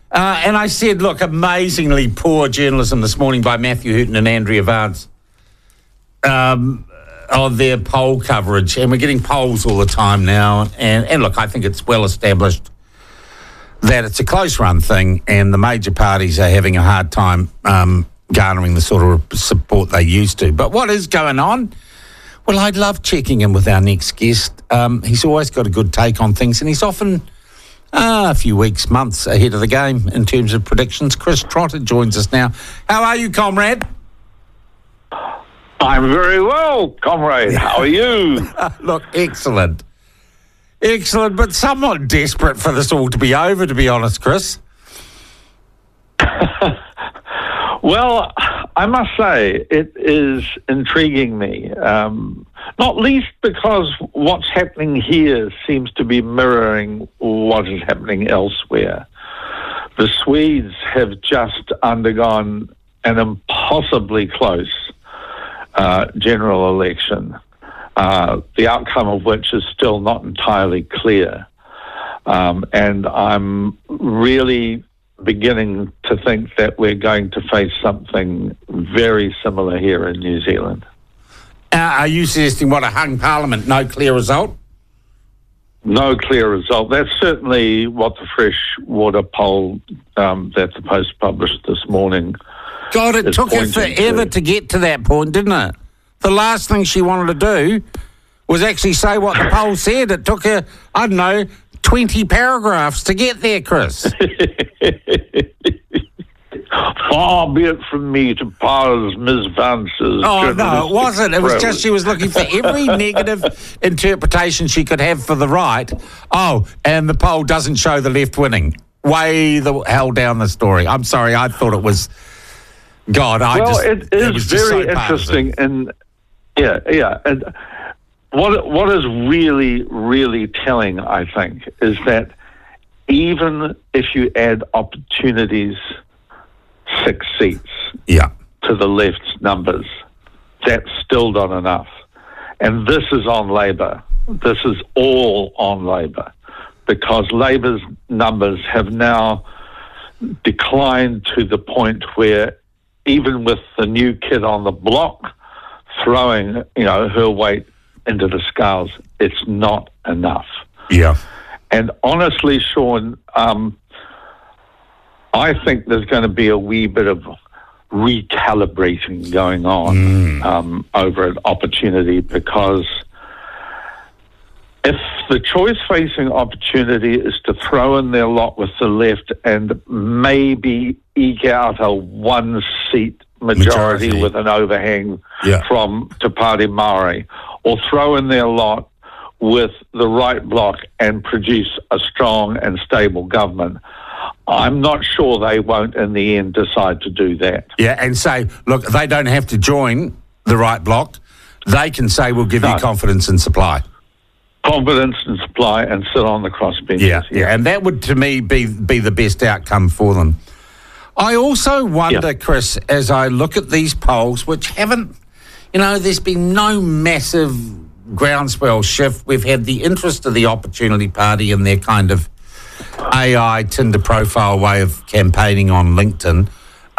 And I said, look, amazingly poor journalism this morning by Matthew Hooton and Andrea Vance on their poll coverage. And we're getting polls all the time now. And look, I think it's well established that it's a close-run thing and the major parties are having a hard time garnering the sort of support they used to. But what is going on? Well, I'd love checking in with our next guest. He's always got a good take on things, and he's often a few weeks, months ahead of the game in terms of predictions. Chris Trotter joins us now. How are you, comrade? I'm very well, comrade. How are you? Look, excellent. Excellent, but somewhat desperate for this all to be over, to be honest, Chris. Well, I must say it is intriguing me, not least because what's happening here seems to be mirroring what is happening elsewhere. The Swedes have just undergone an impossibly close general election, the outcome of which is still not entirely clear. And I'm really beginning to think that we're going to face something very similar here in New Zealand. Are you suggesting what, a hung parliament, no clear result? No clear result. That's certainly what the Freshwater poll that the Post published this morning. God, it took her forever to get to that point, didn't it? The last thing she wanted to do was actually say what the poll said. It took her, I don't know, 20 paragraphs to get there, Chris. Far be it from me to parse Ms. Vance's... Oh, no, it wasn't. It was just she was looking for every negative interpretation she could have for the right. Oh, and the poll doesn't show the left winning. Way the hell down the story. I'm sorry, I thought it was... God, it is very interesting. And and what is really, really telling, I think, is that even if you add opportunities 6 seats to the left's numbers, that's still not enough. And this is on Labour. This is all on Labour, because Labour's numbers have now declined to the point where even with the new kid on the block throwing, her weight into the scales, it's not enough. Yeah. And honestly, Sean, I think there's going to be a wee bit of recalibrating going on over at Opportunity, because if the choice facing Opportunity is to throw in their lot with the left and maybe eke out a 1-seat majority with an overhang from Te Pāti Māori, or throw in their lot with the right bloc and produce a strong and stable government, I'm not sure they won't in the end decide to do that. Yeah, and say, look, they don't have to join the right bloc. They can say, we'll give you confidence and supply. Confidence and supply, and sit on the crossbenches. Yeah, and that would, to me, be the best outcome for them. I also wonder, Chris, as I look at these polls, which haven't, there's been no massive groundswell shift. We've had the interest of the Opportunity Party and their kind of AI Tinder profile way of campaigning on LinkedIn.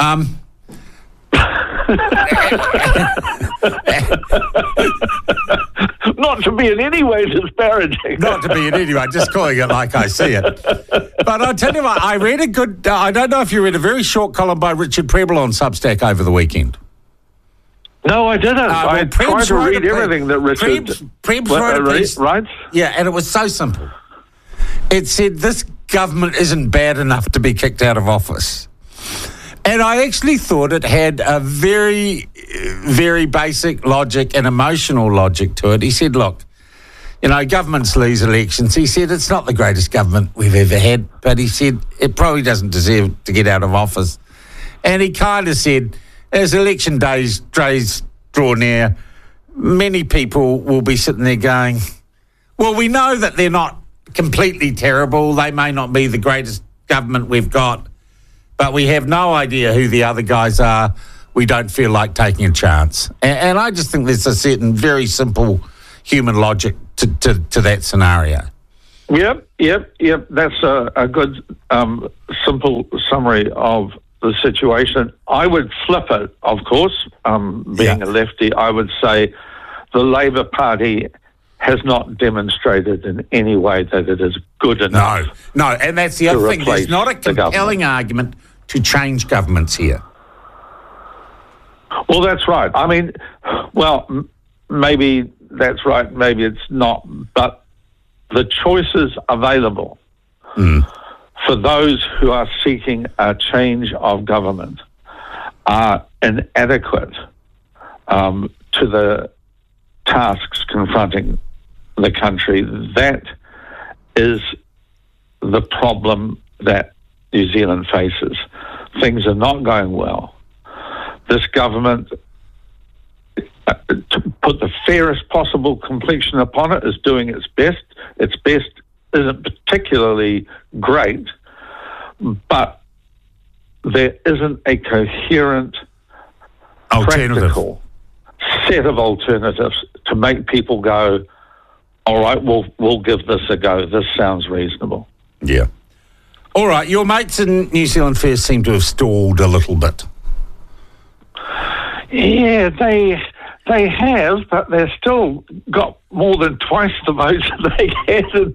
Not to be in any way disparaging. Not to be in any way, just calling it like I see it. But I'll tell you what, I read a good, I don't know if you read a very short column by Richard Prebble on Substack over the weekend. No, I didn't. I tried to read everything that Richard... Prebble wrote a piece, right? Yeah, and it was so simple. It said, this government isn't bad enough to be kicked out of office. And I actually thought it had a very, very basic logic and emotional logic to it. He said, look, governments lose elections. He said, it's not the greatest government we've ever had, but he said, it probably doesn't deserve to get out of office. And he kind of said, as election days draw near, many people will be sitting there going, well, we know that they're not completely terrible. They may not be the greatest government we've got, but we have no idea who the other guys are. We don't feel like taking a chance. And I just think there's a certain very simple human logic to that scenario. Yep. That's a good, simple summary of the situation. I would flip it, of course. Being a lefty, I would say the Labour Party has not demonstrated in any way that it is good enough. No, and that's the other thing. There's not a compelling argument to change governments here. Well, that's right. I mean, maybe that's right, maybe it's not, but the choices available for those who are seeking a change of government are inadequate to the tasks confronting the country. That is the problem that New Zealand faces. Things are not going well. This government, to put the fairest possible complexion upon it, is doing its best. Its best isn't particularly great, but there isn't a coherent, practical set of alternatives to make people go, all right, we'll give this a go. This sounds reasonable. Yeah. All right, your mates in New Zealand First seem to have stalled a little bit. Yeah, they have, but they've still got more than twice the votes that they had in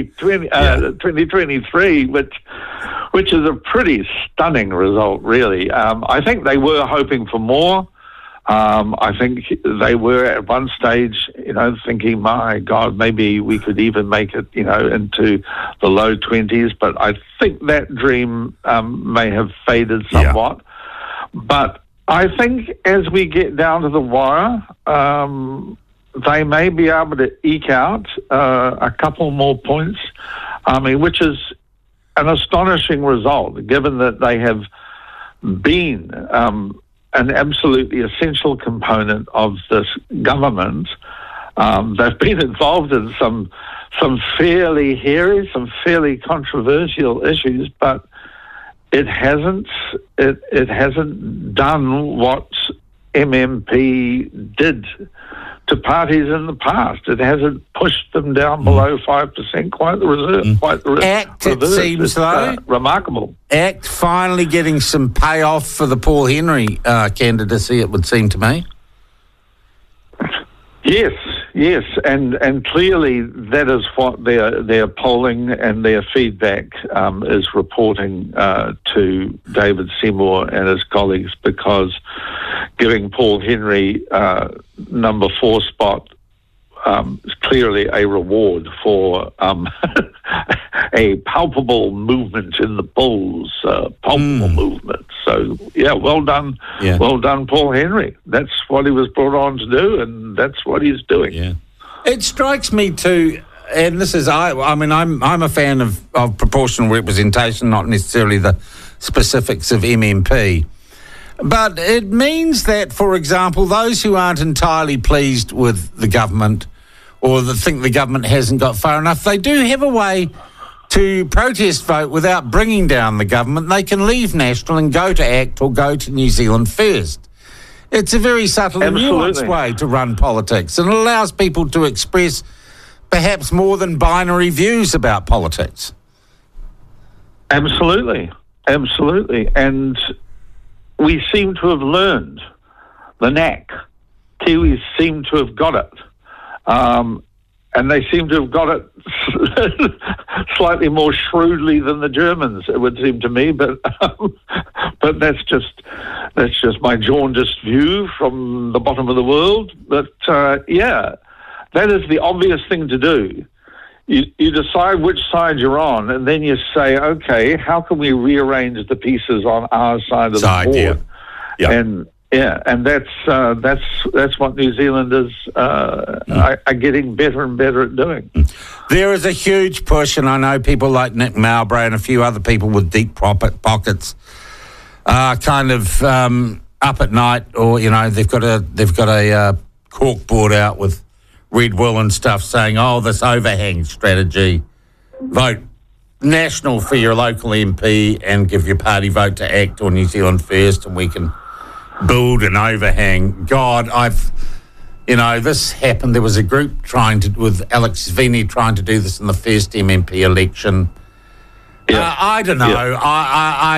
2023, which is a pretty stunning result, really. I think they were hoping for more. I think they were at one stage, thinking, my God, maybe we could even make it, into the low 20s. But I think that dream may have faded somewhat. Yeah. But I think as we get down to the wire, they may be able to eke out a couple more points, which is an astonishing result, given that they have been an absolutely essential component of this government. They've been involved in some fairly hairy, some fairly controversial issues, but it hasn't done what MMP did to parties in the past. It hasn't pushed them down below 5%. Quite the reverse. ACT, it seems, though. Remarkable. ACT finally getting some payoff for the Paul Henry candidacy, it would seem to me. Yes, and clearly that is what their polling and their feedback is reporting to David Seymour and his colleagues, because giving Paul Henry number 4 spot is clearly a reward for a palpable movement in the polls, movement. So, well done. Yeah. Well done, Paul Henry. That's what he was brought on to do, and that's what he's doing. Yeah. It strikes me too, and this is, I'm a fan of proportional representation, not necessarily the specifics of MMP. But it means that, for example, those who aren't entirely pleased with the government or that think the government hasn't got far enough, they do have a way to protest vote without bringing down the government. They can leave National and go to ACT or go to New Zealand First. It's a very subtle and nuanced way to run politics, and it allows people to express perhaps more than binary views about politics. Absolutely. And we seem to have learned the knack. Kiwis seem to have got it. And they seem to have got it slightly more shrewdly than the Germans, it would seem to me. But that's just my jaundiced view from the bottom of the world. But that is the obvious thing to do. You decide which side you're on, and then you say, okay, how can we rearrange the pieces on our side of the board? Yeah. And that's what New Zealanders are getting better and better at doing. There is a huge push, and I know people like Nick Mowbray and a few other people with deep pockets are kind of up at night, or they've got a cork board out with Red Will and stuff saying, this overhang strategy, vote National for your local MP and give your party vote to ACT or New Zealand First, and we can build an overhang. God, you know, this happened. There was a group with Alex Vini trying to do this in the first MMP election. I don't know.